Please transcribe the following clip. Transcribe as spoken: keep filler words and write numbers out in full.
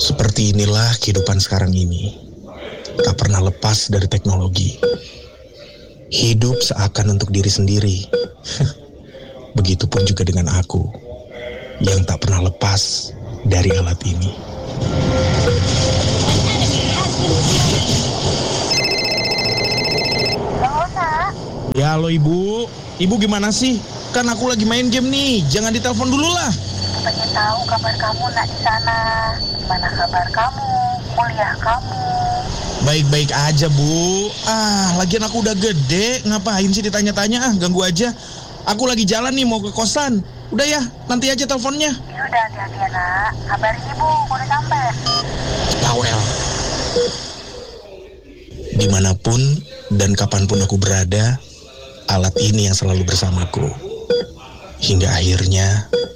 Seperti inilah kehidupan sekarang ini. Tak pernah lepas dari teknologi. Hidup seakan untuk diri sendiri. Begitupun juga dengan aku, yang tak pernah lepas dari alat ini. Halo, Nak. Ya halo ibu, ibu gimana sih? Kan aku lagi main game nih, jangan ditelepon dulu lah. Pengen tahu kabar kamu, Nak, di sana. Gimana kabar kamu? Kuliah kamu? Baik-baik aja bu. Ah, lagian aku udah gede, ngapain sih ditanya-tanya? Ah, ganggu aja. Aku lagi jalan nih mau ke kosan. Udah ya, nanti aja teleponnya. Ya udah, hati-hati ya, Nak. Kabarin ibu, aku udah sampai. Bawel. Dimanapun dan kapanpun aku berada, alat ini yang selalu bersamaku. Hingga akhirnya